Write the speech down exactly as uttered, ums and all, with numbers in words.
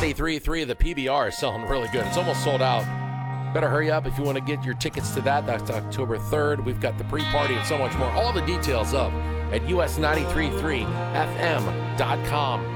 ninety-three point three, the P B R is selling really good. It's almost sold out. Better hurry up if you want to get your tickets to that. That's October third. We've got the pre-party and so much more. All the details up at U S nine three point three F M dot com.